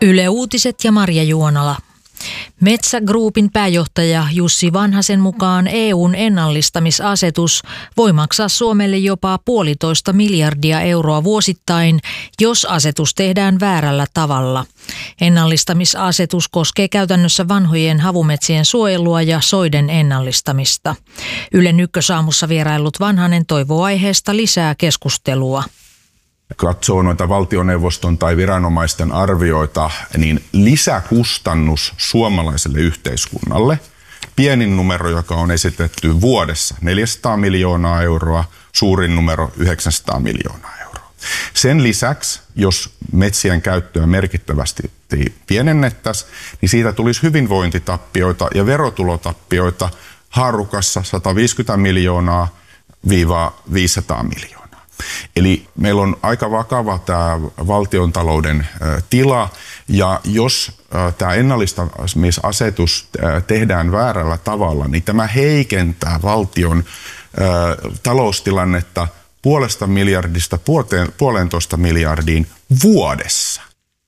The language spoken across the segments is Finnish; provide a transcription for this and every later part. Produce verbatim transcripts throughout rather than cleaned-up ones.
Yle Uutiset ja Marja Juonala. Metsä Groupin pääjohtaja Jussi Vanhasen mukaan E U:n ennallistamisasetus voi maksaa Suomelle jopa puolitoista miljardia euroa vuosittain, jos asetus tehdään väärällä tavalla. Ennallistamisasetus koskee käytännössä vanhojen havumetsien suojelua ja soiden ennallistamista. Ylen Ykkösaamussa vieraillut Vanhanen toivoo aiheesta lisää keskustelua. Katsoo noita valtioneuvoston tai viranomaisten arvioita, niin lisäkustannus suomalaiselle yhteiskunnalle, pienin numero, joka on esitetty vuodessa, neljäsataa miljoonaa euroa, suurin numero yhdeksänsataa miljoonaa euroa. Sen lisäksi, jos metsien käyttöä merkittävästi pienennettäisiin, niin siitä tulisi hyvinvointitappioita ja verotulotappioita haarukassa sata viisikymmentä miljoonaa viisisataa miljoonaa. Eli meillä on aika vakava tämä valtiontalouden tila, ja jos tämä ennallistamisasetus tehdään väärällä tavalla, niin tämä heikentää valtion taloustilannetta puolesta miljardista puolentoista miljardiin vuodessa.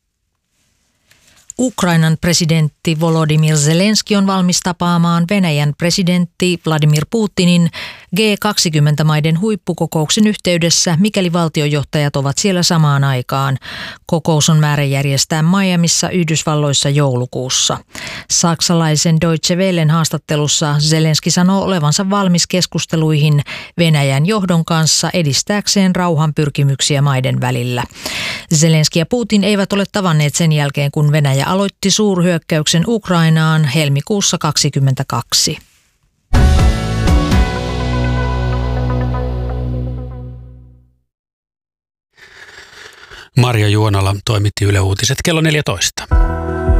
Ukrainan presidentti Volodymyr Zelenski on valmis tapaamaan Venäjän presidentti Vladimir Putinin G kaksikymmentä-maiden huippukokouksen yhteydessä, mikäli valtiojohtajat ovat siellä samaan aikaan. Kokous on määrä järjestää Miamissa Yhdysvalloissa joulukuussa. Saksalaisen Deutsche Wellen haastattelussa Zelenski sanoo olevansa valmis keskusteluihin Venäjän johdon kanssa edistääkseen rauhanpyrkimyksiä maiden välillä. Zelenski ja Putin eivät ole tavanneet sen jälkeen, kun Venäjä aloitti suurhyökkäyksen Ukrainaan helmikuussa kaksikymmentäkaksi. Marja Juonala toimitti Yle Uutiset kello neljätoista.